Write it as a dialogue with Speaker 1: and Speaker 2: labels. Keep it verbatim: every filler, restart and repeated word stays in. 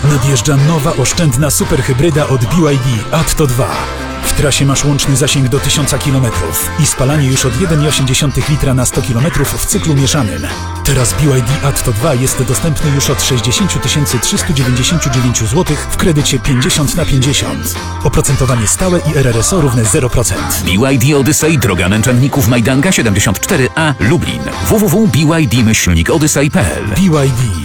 Speaker 1: Nadjeżdża nowa, oszczędna superhybryda od B Y D Atto dwa. W trasie masz łączny zasięg do tysiąca kilometrów i spalanie już od jeden przecinek osiem litra na sto kilometrów w cyklu mieszanym. Teraz B Y D Atto dwa jest dostępny już od sześćdziesiąt tysięcy trzysta dziewięćdziesiąt dziewięć złotych w kredycie pięćdziesiąt na pięćdziesiąt. Oprocentowanie stałe i R R S O równe zero procent.
Speaker 2: B Y D Odyssey, droga męczenników Majdanka siedemdziesiąt cztery A, Lublin. w w w kropka b y d myślnik odyssey kropka p l.
Speaker 1: B Y D.